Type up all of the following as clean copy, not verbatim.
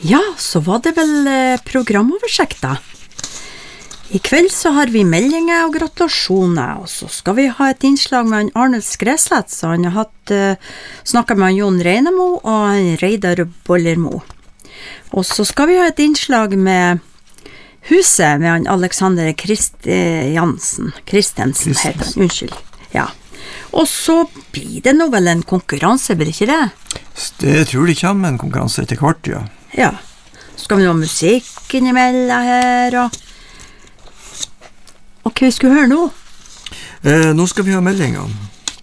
Ja, så var det vel programoversikt da. I kveld så har vi meldinger og gratulasjoner, og så skal vi ha et innslag med Arnulf Skreslett, så han har snakket med Jon Reinemo og Reidar Bollermo. Og så skal vi ha et innslag med Huset med Alexander Kristensen heter han, unnskyld. Ja. Og så blir det nå vel en konkurranse, blir det ikke det? Det tror jeg kommer en konkurranse etter hvert, ja. Ja, så skal vi ha musikk innimellom her, og hva vi skulle høre nå? Nå skal vi ha meldingene.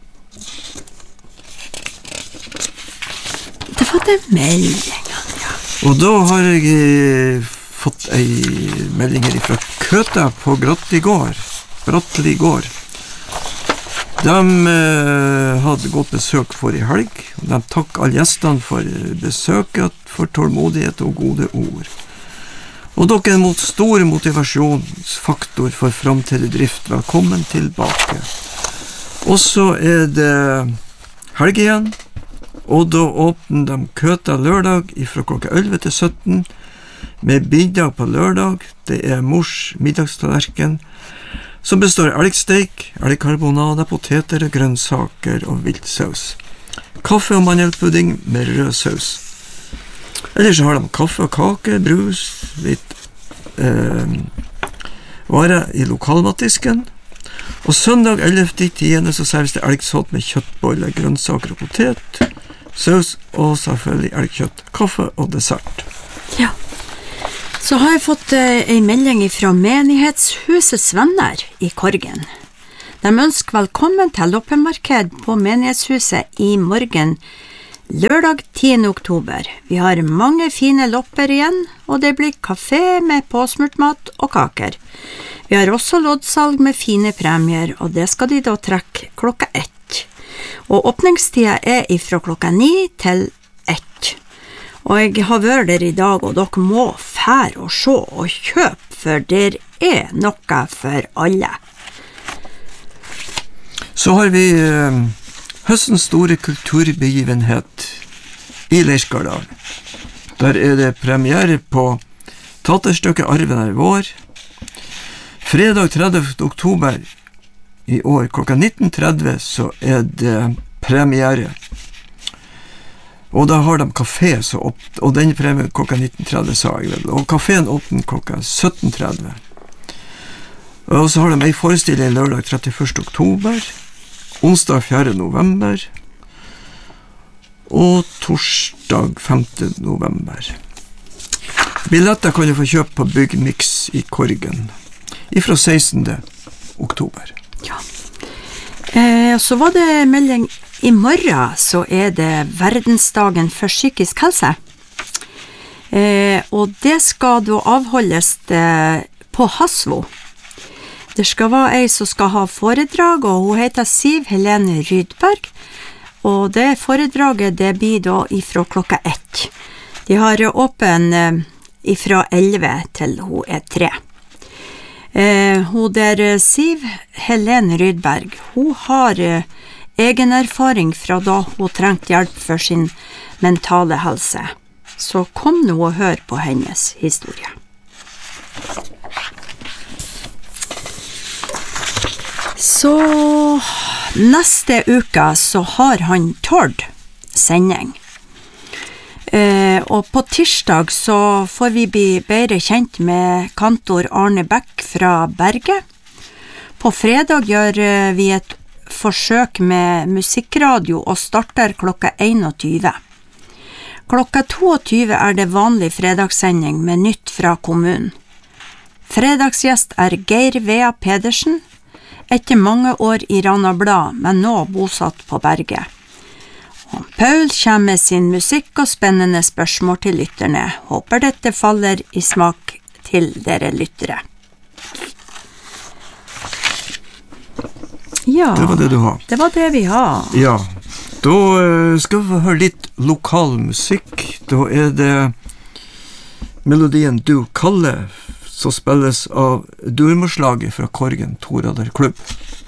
Det var det meldingene, ja. Og da har jeg fått en melding her fra Køta på Grottli gård. De hadde godt besøk for i helg, og de takk alle gjestene for besøket, for tålmodighet og gode ord. Og dere mot stor motivasjonsfaktor for fremtidig drift. Velkommen tilbake. Og så det helg igjen, og da åpner de Køta lørdag fra klokka 11 til 17, med middag på lørdag. Det mors middagstallerken, som består av elgsteik, elgkarbonade, poteter, grønnsaker og viltsaus. Kaffe og mandelpudding med rød saus. Ellers har de kaffe og kake, brus, litt varer i lokalmatdisken. Og søndag 11.10. så serveres det elgsått med kjøttboller, grønnsaker og potet, saus og selvfølgelig elgkjøtt, kaffe og dessert. Ja. Så har jeg fått en melding fra Menighetshusets venner i Korgen. De ønsker velkommen til loppemarked på Menighetshuset i morgen, lørdag 10. oktober. Vi har mange fine lopper igjen, og det blir kafé med påsmurt mat og kaker. Vi har også loddsalg med fine premier, og det skal de da trekke klokka 1. Og åpningstida fra klokka 9 til 1. Og jeg har vært der i dag, og dere må fære og se og kjøpe, for der noe for alle. Så har vi høstens store kulturbegivenhet i Leirskardal. Der det premiere på teaterstykket Arven vår. Fredag 30. oktober i år, klokka 19.30, så det premiere. Og da har de kafé, og den premiere klokka 19.30, sa jeg vel. Og kaféen åpner klokka 17.30. Og så har de en forestilling lørdag 31. oktober, onsdag 4. november, og torsdag 5. november. Billetter kan du få kjøpt på Byggmix i Korgen, fra 16. oktober. Ja. Så var det melding i morgen, så det verdensdagen for psykisk helse. Og det skal da avholdes på Hasvo. Det skal være ei som skal ha foredrag, og hun heter Siv Helene Rydberg. Og det foredraget det blir da fra klokka 1. De har åpen fra 11 til hun 3. Hun der Siv Helene Rydberg, hun har egen erfaring fra da hun trengte hjelp for sin mentale helse. Så kom nå og hør på hennes historie. Så neste uke så har han Tord sending. Og på tirsdag så får vi bli bedre kjent med kantor Arne Bæk fra Berge. På fredag gjør vi et forsøk med musikkradio og starter klokka 21. Klokka 22 det vanlig fredagssending med nytt fra kommunen. Fredagsgjest Geir Vea Pedersen, etter mange år i Rana Blad, men nå bosatt på Berge. Og Paul kommer med sin musikk og spennende spørsmål til lytterne. Håper dette faller i smak til dere lyttere. Ja, det var det du har. Det var det vi har. Ja, da skal vi høre litt lokal musikk. Da det melodien Du Kalle, som spilles av Durmorslaget fra Korgen Torader Klubb.